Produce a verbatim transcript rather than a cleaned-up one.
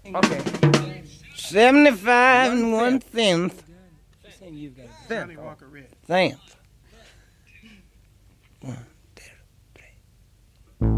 Okay. seventy-five and one tenth. She's saying you've got a Johnny Walker Red. Tenth.